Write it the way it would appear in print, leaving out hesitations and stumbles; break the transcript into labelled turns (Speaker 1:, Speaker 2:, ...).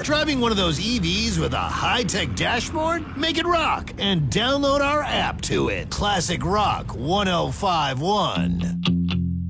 Speaker 1: Driving one of those EVs with a high-tech dashboard? Make it rock and download our app to it. Classic Rock 1051.